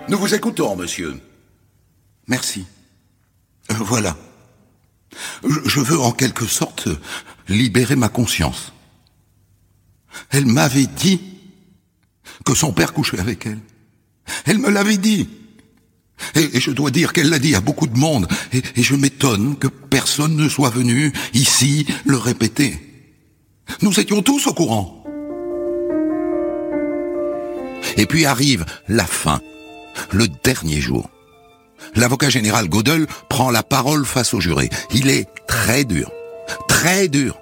Nous vous écoutons, monsieur. Merci. Voilà. Je veux en quelque sorte libérer ma conscience. Elle m'avait dit que son père couchait avec elle. Elle me l'avait dit. Et je dois dire qu'elle l'a dit à beaucoup de monde. Et je m'étonne que personne ne soit venu ici le répéter. Nous étions tous au courant. Et puis arrive la fin, le dernier jour. L'avocat général Godel prend la parole face au juré. Il est très dur. Très dur.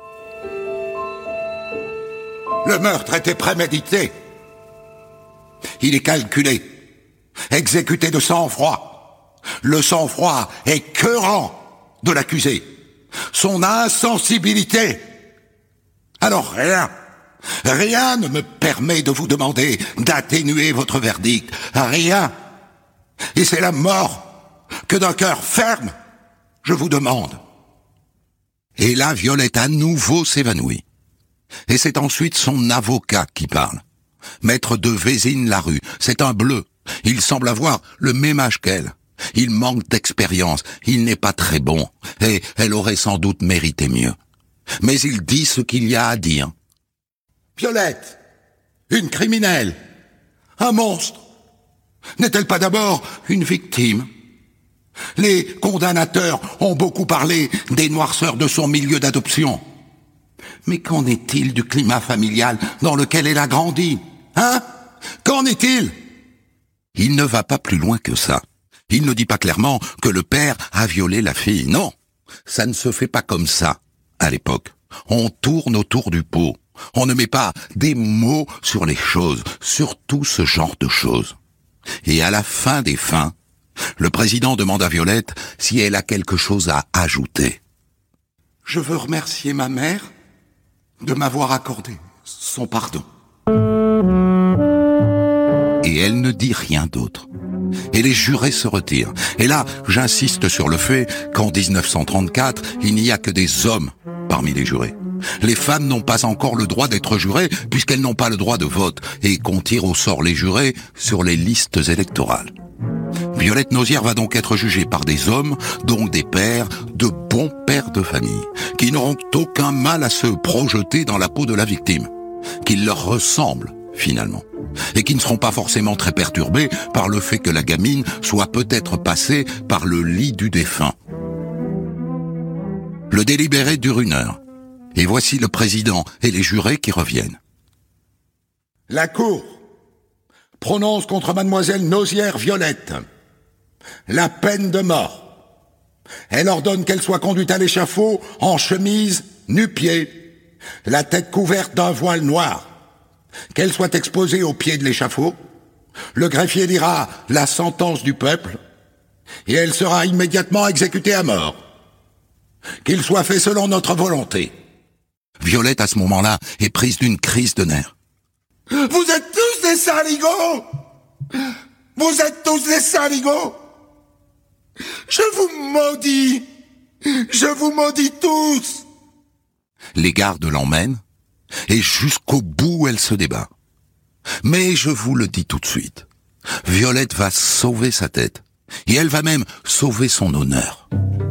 Le meurtre était prémédité. Il est calculé, exécuté de sang-froid. Le sang-froid est écœurant de l'accusé. Son insensibilité. Alors rien ne me permet de vous demander d'atténuer votre verdict. Rien. Et c'est la mort que d'un cœur ferme, je vous demande. Et là, Violette à nouveau s'évanouit. Et c'est ensuite son avocat qui parle. Maître de Vézines-Larue, c'est un bleu. Il semble avoir le même âge qu'elle. Il manque d'expérience, il n'est pas très bon, et elle aurait sans doute mérité mieux. Mais il dit ce qu'il y a à dire. Violette, une criminelle, un monstre, n'est-elle pas d'abord une victime? Les condamnateurs ont beaucoup parlé des noirceurs de son milieu d'adoption. Mais qu'en est-il du climat familial dans lequel elle a grandi? Hein? Qu'en est-il? Il ne va pas plus loin que ça. Il ne dit pas clairement que le père a violé la fille. Non, ça ne se fait pas comme ça, à l'époque. On tourne autour du pot. On ne met pas des mots sur les choses, surtout ce genre de choses. Et à la fin des fins, le président demande à Violette si elle a quelque chose à ajouter. Je veux remercier ma mère de m'avoir accordé son pardon. Et elle ne dit rien d'autre. Et les jurés se retirent. Et là, j'insiste sur le fait qu'en 1934, il n'y a que des hommes parmi les jurés. Les femmes n'ont pas encore le droit d'être jurées puisqu'elles n'ont pas le droit de vote et qu'on tire au sort les jurés sur les listes électorales. Violette Nozière va donc être jugée par des hommes, donc des pères, de bons pères de famille, qui n'auront aucun mal à se projeter dans la peau de la victime, qui leur ressemblent finalement, et qui ne seront pas forcément très perturbés par le fait que la gamine soit peut-être passée par le lit du défunt. Le délibéré dure 1 heure, et voici le président et les jurés qui reviennent. La Cour prononce contre mademoiselle Nozière Violette la peine de mort. Elle ordonne qu'elle soit conduite à l'échafaud en chemise, nu-pieds, la tête couverte d'un voile noir, qu'elle soit exposée au pied de l'échafaud. Le greffier lira la sentence du peuple et elle sera immédiatement exécutée à mort. Qu'il soit fait selon notre volonté. Violette, à ce moment-là, est prise d'une crise de nerfs. Vous êtes tous des saligots! Vous êtes tous des saligots! Je vous maudis! Je vous maudis tous! Les gardes l'emmènent, et jusqu'au bout elle se débat. Mais je vous le dis tout de suite, Violette va sauver sa tête, et elle va même sauver son honneur.